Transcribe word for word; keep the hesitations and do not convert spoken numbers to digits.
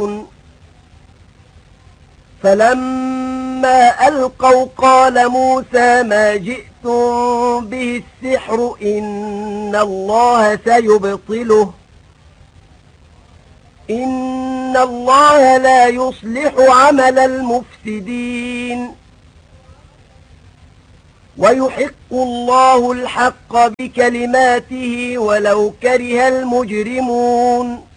فلما ألقوا قال موسى ما جئتم به السحر إن الله سيبطله إن الله لا يصلح عمل المفسدين ويحق الله الحق بكلماته ولو كره المجرمون